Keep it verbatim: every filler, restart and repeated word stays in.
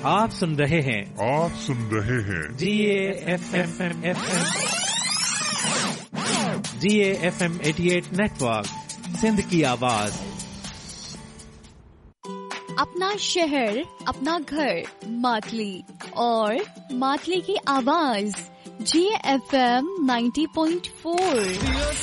आप सुन रहे हैं आप सुन रहे हैं जी A F M F M G A F M अठासी नेटवर्क, सिंध की आवाज। अपना शहर, अपना घर, मातली और मातली की आवाज जी ए एफ एम नब्बे पॉइंट चार।